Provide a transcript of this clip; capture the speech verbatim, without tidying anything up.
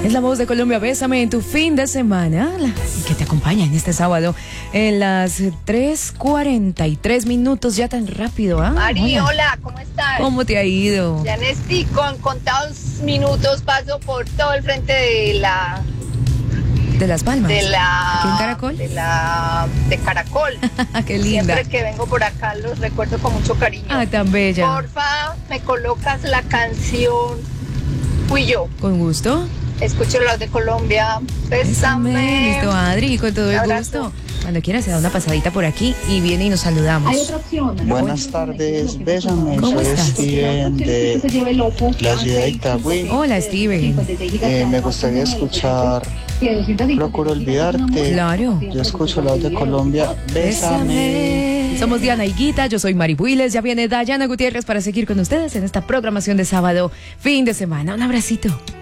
Es la voz de Colombia, Bésame en tu fin de semana, la, que te acompaña en este sábado en las tres cuarenta y tres minutos, ya tan rápido, ¿ah? Mari, hola. hola, ¿cómo estás? ¿Cómo te ha ido? Ya Nesti, con contados minutos paso por todo el frente de la... ¿De Las Palmas? De la... ¿Aquí en Caracol? De la... De Caracol. Qué linda. Siempre que vengo por acá los recuerdo con mucho cariño. Ah, tan bella. Porfa, me colocas la canción Fui Yo. Con gusto. Escucho la de Colombia. Bésame. Bésame. Listo, Adri, con todo el gusto. Cuando quieras se da una pasadita por aquí y viene y nos saludamos. Hay otra opción, ¿no? Buenas tardes, Bésame. ¿Cómo Soy estás? Steven de la ciudad de Itagüí. Hola, Steven. Eh, me gustaría escuchar Procuro Olvidarte. Claro. Yo escucho la voz de Colombia. Bésame. Somos Diana Higuita, yo soy Mari Builes, ya viene Dayana Gutiérrez para seguir con ustedes en esta programación de sábado, fin de semana. Un abracito.